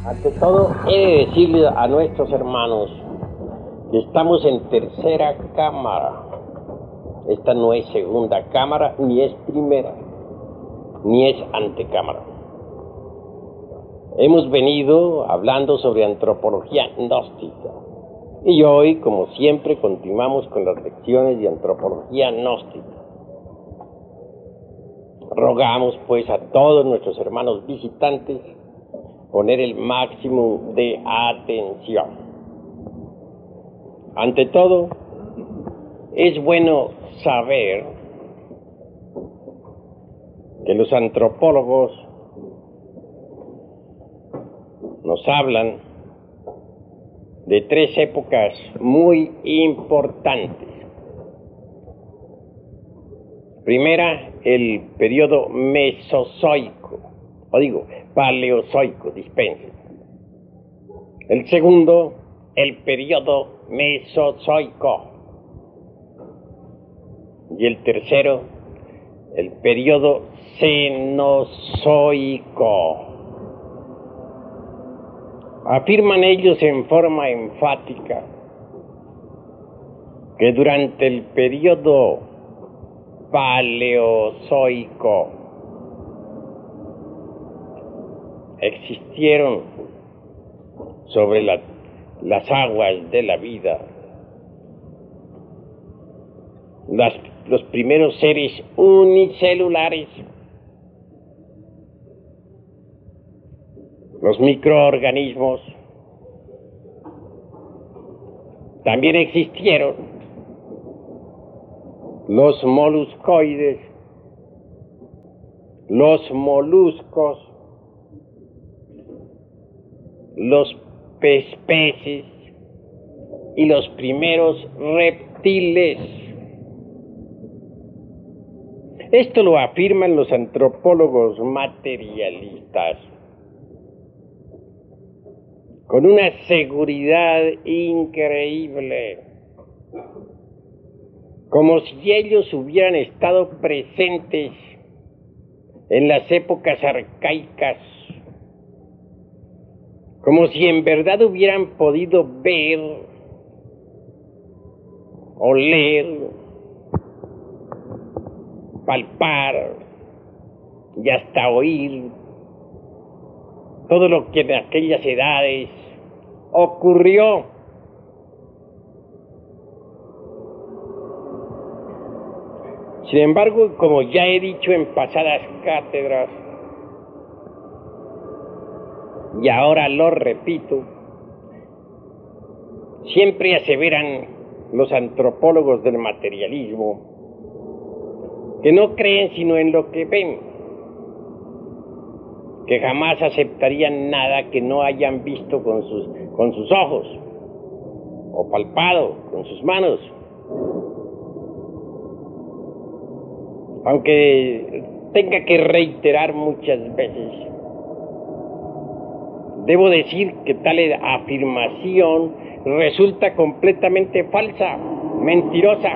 Ante todo, he de decirle a nuestros hermanos que estamos en tercera cámara. Esta no es segunda cámara, ni es primera, ni es antecámara. Hemos venido hablando sobre antropología gnóstica. Y hoy, como siempre, continuamos con las lecciones de antropología gnóstica. Rogamos, pues, a todos nuestros hermanos visitantes poner el máximo de atención. Ante todo, es bueno saber que los antropólogos nos hablan de tres épocas muy importantes. Primera, el periodo mesozoico, paleozoico, dispensen. El segundo, el periodo mesozoico. Y el tercero, el periodo cenozoico. Afirman ellos en forma enfática que durante el periodo paleozoico existieron sobre las aguas de la vida los primeros seres unicelulares, los microorganismos. También existieron los moluscoides, los moluscos, los peces y los primeros reptiles. Esto lo afirman los antropólogos materialistas con una seguridad increíble, como si ellos hubieran estado presentes en las épocas arcaicas, como si en verdad hubieran podido ver, oler, palpar y hasta oír todo lo que en aquellas edades ocurrió. Sin embargo, como ya he dicho en pasadas cátedras, y ahora lo repito, siempre aseveran los antropólogos del materialismo que no creen sino en lo que ven, que jamás aceptarían nada que no hayan visto con sus ojos o palpado con sus manos. Aunque tenga que reiterar muchas veces, debo decir que tal afirmación resulta completamente falsa, mentirosa.